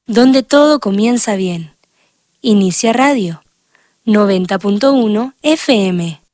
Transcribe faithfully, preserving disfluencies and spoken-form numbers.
donde todo comienza bien. Inicia Radio, noventa punto uno F M.